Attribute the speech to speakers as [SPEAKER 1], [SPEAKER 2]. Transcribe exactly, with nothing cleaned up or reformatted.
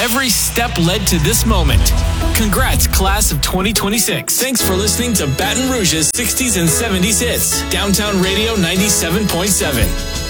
[SPEAKER 1] Every step led to this moment. Congrats, class of twenty twenty-six. Thanks for listening to Baton Rouge's sixties and seventies hits. Downtown Radio ninety-seven point seven.